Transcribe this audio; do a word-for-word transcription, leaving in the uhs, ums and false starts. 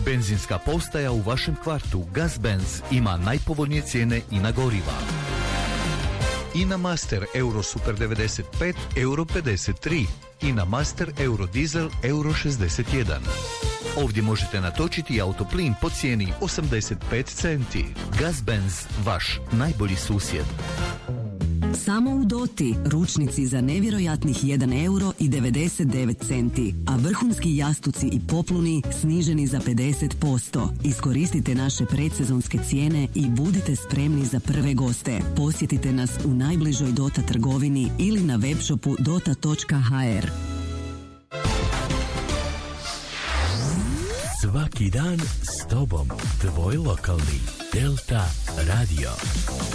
Benzinska postaja u vašem kvartu Gazbenz ima najpovoljnije cijene i na goriva. Ina Master Euro Super devedeset pet euro pedeset tri, Ina Master Euro Diesel euro šezdeset jedan. Ovdje možete natočiti autoplin po cijeni osamdeset pet centi. Gazbenz, vaš najbolji susjed. Samo u Doti, ručnici za nevjerojatnih jedan euro i devedeset devet centi, a vrhunski jastuci i popluni sniženi za pedeset posto. Iskoristite naše predsezonske cijene i budite spremni za prve goste. Posjetite nas u najbližoj Dota trgovini ili na webshopu dota točka ha er. Svaki dan s tobom, tvoj lokalni Delta Radio.